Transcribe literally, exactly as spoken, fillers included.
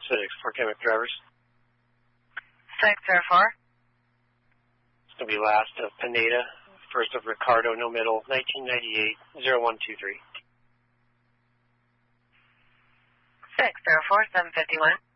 Six for Quebec drivers. Six zero four. It's going to be last of Pineda, first of Ricardo, no middle, nineteen ninety-eight, zero one two three. Six zero four seven fifty one.